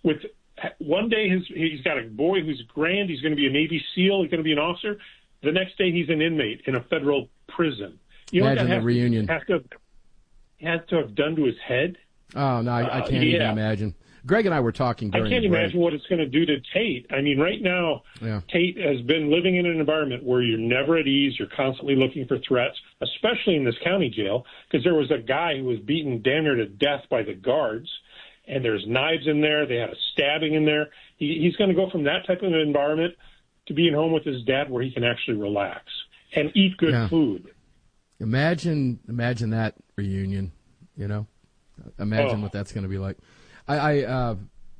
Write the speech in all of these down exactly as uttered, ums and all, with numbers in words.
with one day his, he's got a boy who's grand. He's going to be a Navy SEAL. He's going to be an officer. The next day he's an inmate in a federal prison. You know Imagine what that the reunion. To, has, to have, has to have done to his head? Oh, no, I, I can't uh, yeah. even imagine. Greg and I were talking during I can't the break. imagine what it's going to do to Tate. I mean, right now, yeah. Tate has been living in an environment where you're never at ease. You're constantly looking for threats, especially in this county jail, because there was a guy who was beaten damn near to death by the guards, and there's knives in there. They had a stabbing in there. He, he's going to go from that type of an environment to being home with his dad where he can actually relax and eat good yeah. food. Imagine, imagine that reunion, you know? Imagine oh. what that's going to be like. I, I uh,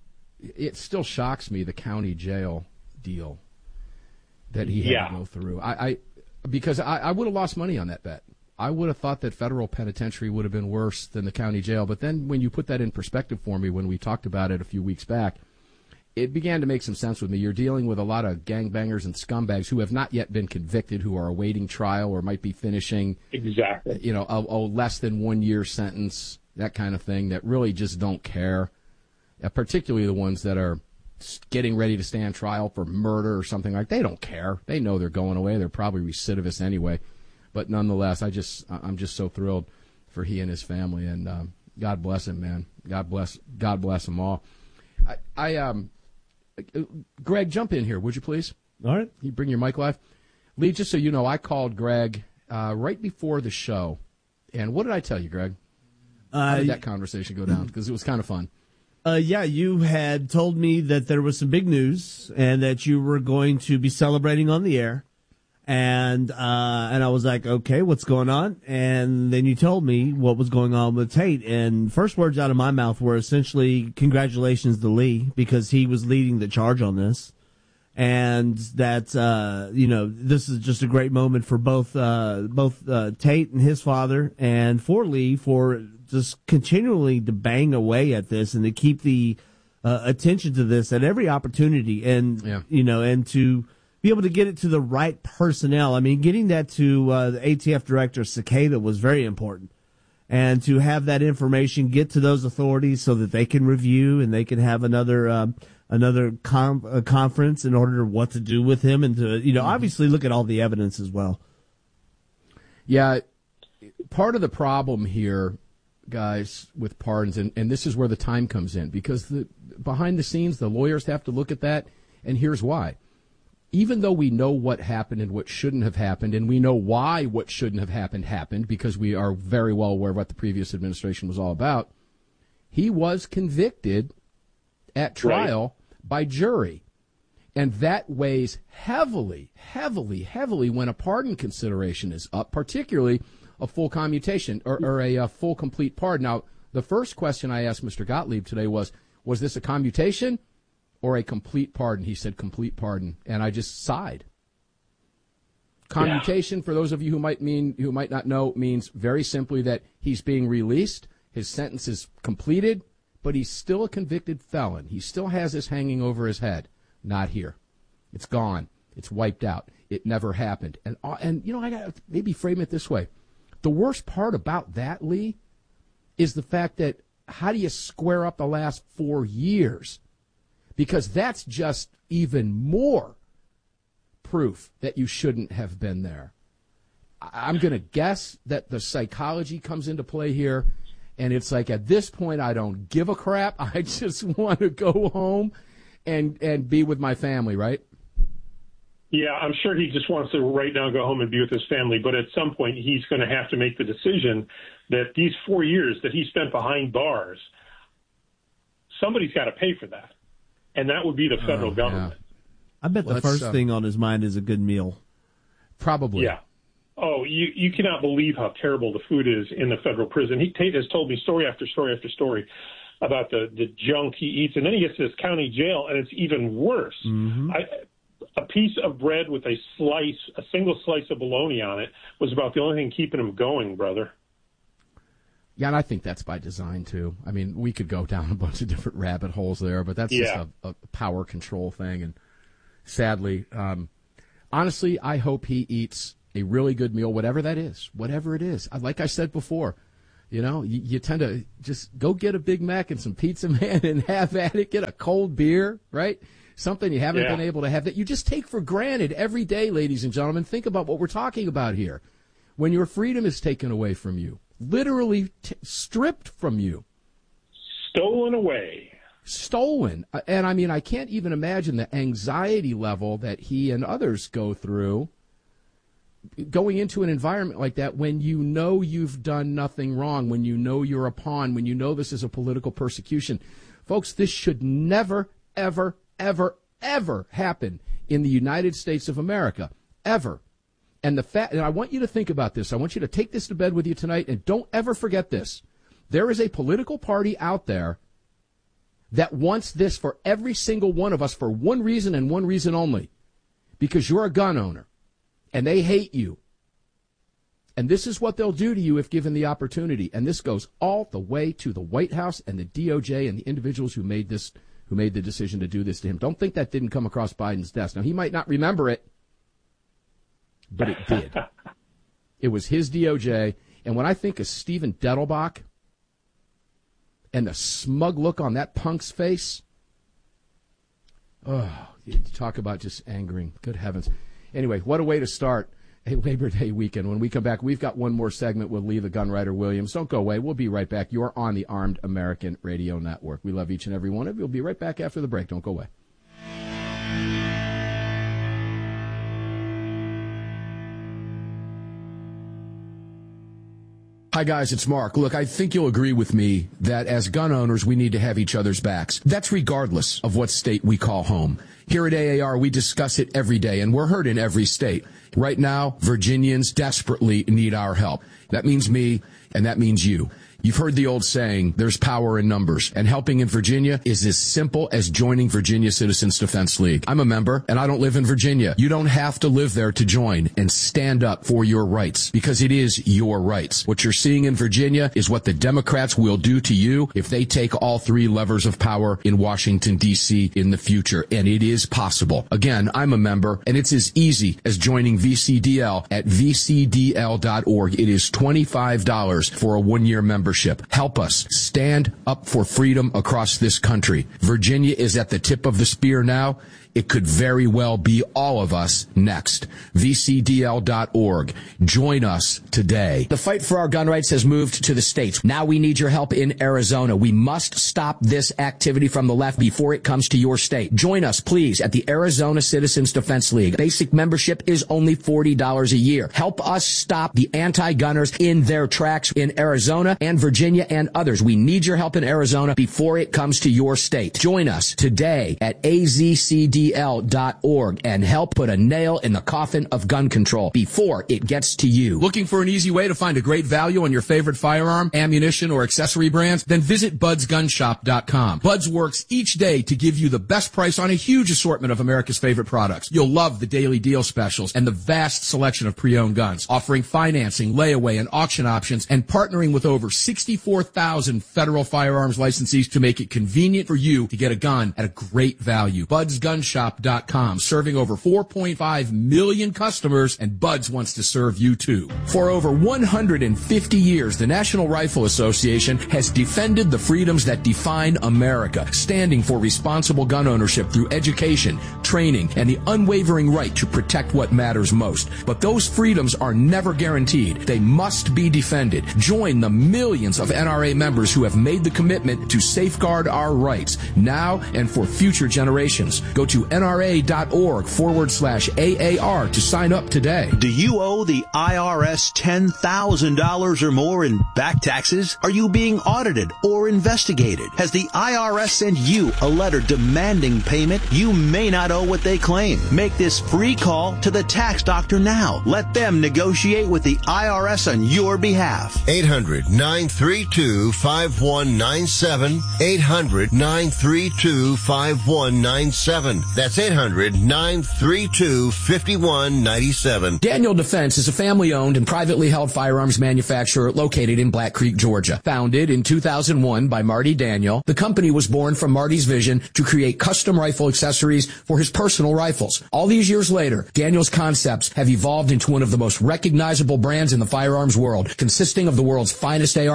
it still shocks me, the county jail deal that he had yeah. to go through. I, I because I, I would have lost money on that bet. I would have thought that federal penitentiary would have been worse than the county jail. But then when you put that in perspective for me, when we talked about it a few weeks back, it began to make some sense with me. You're dealing with a lot of gangbangers and scumbags who have not yet been convicted, who are awaiting trial or might be finishing, exactly, you know, a, a less than one year sentence, that kind of thing, that really just don't care. Uh, particularly the ones that are getting ready to stand trial for murder or something like that. They don't care. They know they're going away. They're probably recidivists anyway. But nonetheless, I just, I'm just so thrilled for he and his family, and um, God bless him, man. God bless, God bless them all. I, I, um, Greg, jump in here, would you please? All right. You bring your mic live. Lee, just so you know, I called Greg uh, right before the show, and what did I tell you, Greg? How did that conversation go down? Because it was kind of fun. Uh, yeah, you had told me that there was some big news and that you were going to be celebrating on the air. And uh, and I was like, okay, what's going on? And then you told me what was going on with Tate. And first words out of my mouth were essentially, congratulations to Lee, because he was leading the charge on this. And that, uh, you know, this is just a great moment for both uh, both uh, Tate and his father, and for Lee, for just continually to bang away at this and to keep the uh, attention to this at every opportunity, and yeah. you know, and to be able to get it to the right personnel. I mean, getting that to uh, the A T F director Cicada was very important, and to have that information get to those authorities so that they can review and they can have another um, another com- uh, conference in order to what to do with him, and to, you know, mm-hmm. obviously look at all the evidence as well. Yeah, part of the problem here, guys, with pardons, and, and this is where the time comes in, because the behind the scenes, the lawyers have to look at that, and here's why. Even though we know what happened and what shouldn't have happened, and we know why what shouldn't have happened happened, because we are very well aware of what the previous administration was all about, he was convicted at trial right. by jury. And that weighs heavily, heavily, heavily when a pardon consideration is up, particularly a full commutation or, or a, a full complete pardon. Now, the first question I asked Mister Gottlieb today was, was this a commutation or a complete pardon? He said complete pardon, and I just sighed. Commutation, yeah. for those of you who might mean who might not know, means very simply that he's being released, his sentence is completed, but he's still a convicted felon. He still has this hanging over his head. Not here. It's gone. It's wiped out. It never happened. And and you know, I got to maybe frame it this way. The worst part about that, Lee, is the fact that how do you square up the last four years? Because that's just even more proof that you shouldn't have been there. I'm going to guess that the psychology comes into play here, and it's like, at this point, I don't give a crap. I just want to go home and and be with my family, right? Yeah, I'm sure he just wants to right now go home and be with his family, but at some point he's going to have to make the decision that these four years that he spent behind bars, somebody's got to pay for that, and that would be the federal oh, government. Yeah. I bet well, the first uh, thing on his mind is a good meal. Probably. Yeah. Oh, you, you cannot believe how terrible the food is in the federal prison. He, Tate has told me story after story after story about the, the junk he eats, and then he gets to this county jail, and it's even worse. Mm-hmm. I, a piece of bread with a slice, a single slice of bologna on it, was about the only thing keeping him going, brother. Yeah, and I think that's by design, too. I mean, we could go down a bunch of different rabbit holes there, but that's yeah. just a, a power control thing. And sadly, um, honestly, I hope he eats a really good meal, whatever that is, whatever it is. Like I said before, You know, you, you tend to just go get a Big Mac and some pizza, man, and have at it. Get a cold beer, right? Something you haven't yeah. been able to have that you just take for granted every day, ladies and gentlemen. Think about what we're talking about here. When your freedom is taken away from you, literally t- stripped from you. Stolen away. Stolen. And, I mean, I can't even imagine the anxiety level that he and others go through going into an environment like that when you know you've done nothing wrong, when you know you're a pawn, when you know this is a political persecution. Folks, this should never, ever, ever, ever happen in the United States of America. Ever. And the fact, and I want you to think about this. I want you to take this to bed with you tonight, and don't ever forget this. There is a political party out there that wants this for every single one of us for one reason and one reason only. Because you're a gun owner. And they hate you. And this is what they'll do to you if given the opportunity. And this goes all the way to the White House and the D O J and the individuals who made this, who made the decision to do this to him. Don't think that didn't come across Biden's desk. Now, he might not remember it, but it did. It was his D O J. And when I think of Stephen Dettelbach and the smug look on that punk's face, oh, you talk about just angering. Good heavens. Anyway, what a way to start a Labor Day weekend. When we come back, we've got one more segment with Lee the Gunwriter Williams. Don't go away. We'll be right back. You're on the Armed American Radio Network. We love each and every one of you. We'll be right back after the break. Don't go away. Hi, guys, it's Mark. Look, I think you'll agree with me that as gun owners, we need to have each other's backs. That's regardless of what state we call home. Here at A A R, we discuss it every day, and we're heard in every state. Right now, Virginians desperately need our help. That means me, and that means you. You've heard the old saying, there's power in numbers, and helping in Virginia is as simple as joining Virginia Citizens Defense League. I'm a member, and I don't live in Virginia. You don't have to live there to join and stand up for your rights, because it is your rights. What you're seeing in Virginia is what the Democrats will do to you if they take all three levers of power in Washington, D C in the future, and it is possible. Again, I'm a member, and it's as easy as joining V C D L at v c d l dot org. It is twenty-five dollars for a one-year membership. Help us stand up for freedom across this country. Virginia is at the tip of the spear now. It could very well be all of us next. v c d l dot org. Join us today. The fight for our gun rights has moved to the states. Now we need your help in Arizona. We must stop this activity from the left before it comes to your state. Join us, please, at the Arizona Citizens Defense League. Basic membership is only forty dollars a year. Help us stop the anti-gunners in their tracks in Arizona and Virginia and others. We need your help in Arizona before it comes to your state. Join us today at a z c d l dot org and help put a nail in the coffin of gun control before it gets to you. Looking for an easy way to find a great value on your favorite firearm, ammunition, or accessory brands? Then visit buds gun shop dot com. Buds works each day to give you the best price on a huge assortment of America's favorite products. You'll love the daily deal specials and the vast selection of pre-owned guns, offering financing, layaway, and auction options, and partnering with over sixty-four thousand federal firearms licensees to make it convenient for you to get a gun at a great value. buds gun shop dot com, serving over four point five million customers, and Buds wants to serve you too. For over one hundred fifty years, the National Rifle Association has defended the freedoms that define America, standing for responsible gun ownership through education, training, and the unwavering right to protect what matters most. But those freedoms are never guaranteed. They must be defended. Join the millions of N R A members who have made the commitment to safeguard our rights now and for future generations. Go to N R A dot org forward slash A A R to sign up today. Do you owe the I R S ten thousand dollars or more in back taxes? Are you being audited or investigated? Has the I R S sent you a letter demanding payment? You may not owe what they claim. Make this free call to the tax doctor now. Let them negotiate with the I R S on your behalf. eight hundred nine three two five one nine seven. eight hundred nine three two five one nine seven. That's eight hundred nine three two five one nine seven. Daniel Defense is a family-owned and privately held firearms manufacturer located in Black Creek, Georgia. Founded in two thousand one by Marty Daniel, the company was born from Marty's vision to create custom rifle accessories for his personal rifles. All these years later, Daniel's concepts have evolved into one of the most recognizable brands in the firearms world, consisting of the world's finest A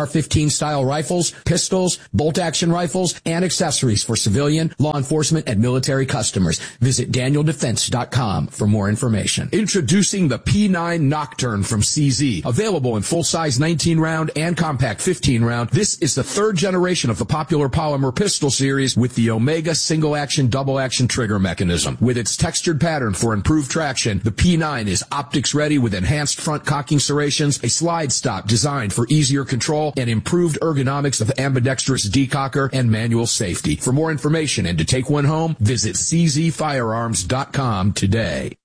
R fifteen style rifles, pistols, bolt-action rifles, and accessories for civilian, law enforcement, and military customers. Visit daniel defense dot com for more information. Introducing the P nine Nocturne from C Z. Available in full-size nineteen round and compact fifteen round, this is the third generation of the popular polymer pistol series with the Omega single-action, double-action trigger mechanism. With its textured pattern for improved traction, the P nine is optics-ready with enhanced front cocking serrations, a slide stop designed for easier control, and improved ergonomics of ambidextrous decocker and manual safety. For more information and to take one home, visit c z firearms dot com today.